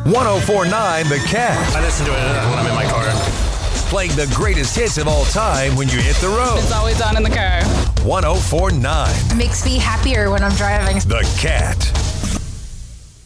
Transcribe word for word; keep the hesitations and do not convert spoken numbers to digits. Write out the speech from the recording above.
ten forty-nine The Cat. I listen to it when I'm in my car. Playing the greatest hits of all time when you hit the road. It's always on in the car. ten forty-nine It makes me happier when I'm driving. The Cat.